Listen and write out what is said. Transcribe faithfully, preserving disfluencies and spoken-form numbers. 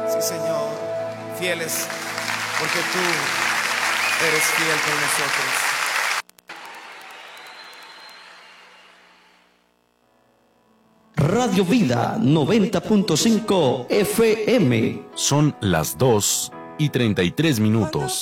Sí, Señor, fieles, porque tú eres fiel con nosotros. Radio Vida noventa punto cinco F M. Son las dos y treinta y tres minutos.